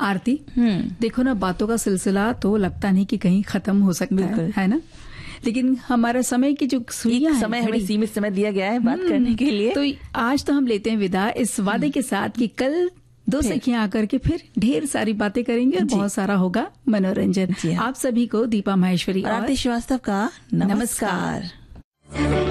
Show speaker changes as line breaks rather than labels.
आरती, देखो ना, बातों का सिलसिला तो लगता नहीं कि कहीं खत्म हो सकता है ना, लेकिन हमारा समय की जो सुइयां
समय हमें सीमित समय दिया गया है बात करने के लिए।
तो आज तो हम लेते हैं विदा इस वादे के साथ कि कल दो सखियां आकर के फिर ढेर सारी बातें करेंगे और बहुत सारा होगा मनोरंजन। आप सभी को दीपा माहेश्वरी और
आरती श्रीवास्तव का नमस्कार।